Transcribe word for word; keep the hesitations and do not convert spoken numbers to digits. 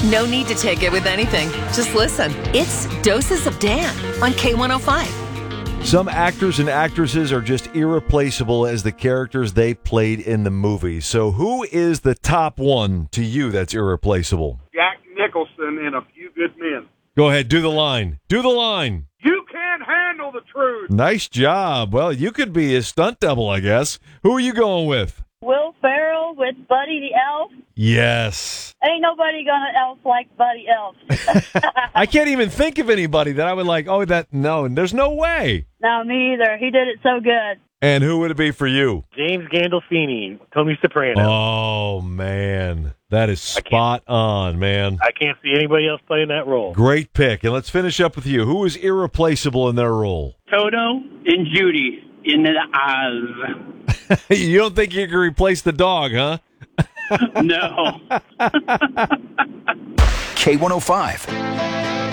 No need to take it with anything. Just listen. It's Doses of Dan on K one oh five. Some actors and actresses are just irreplaceable as the characters they played in the movie. So who is the top one to you that's irreplaceable? Jack Nicholson in A Few Good Men. Go ahead, do the line. Do the line. You can't handle the truth. Nice job. Well, you could be his stunt double, I guess. Who are you going with? Will Ferrell with Buddy the Elf. Yes. Ain't nobody gonna elf like Buddy Elf. I can't even think of anybody that I would like, oh, that, no, there's no way. No, me either. He did it so good. And who would it be for you? James Gandolfini, Tony Soprano. Oh, man. That is spot on, man. I can't see anybody else playing that role. Great pick. And let's finish up with you. Who is irreplaceable in their role? Toto and Judy in the Oz. You don't think you can replace the dog, huh? No. K one oh five.